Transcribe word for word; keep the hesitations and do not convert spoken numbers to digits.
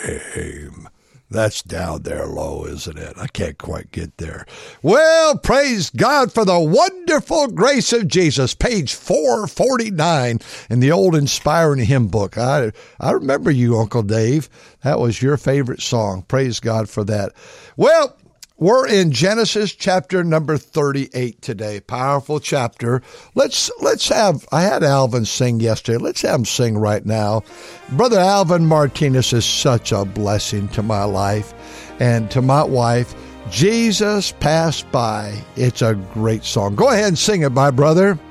name. That's down there low, isn't it? I can't quite get there. Well, praise God for the wonderful grace of Jesus. Page four forty-nine in the old inspiring hymn book. I, I remember you, Uncle Dave. That was your favorite song. Praise God for that. Well, we're in Genesis chapter number thirty-eight today. Powerful chapter. Let's let's have, I had Alvin sing yesterday. Let's have him sing right now. Brother Alvin Martinez is such a blessing to my life and to my wife. Jesus Passed By. It's a great song. Go ahead and sing it, my brother.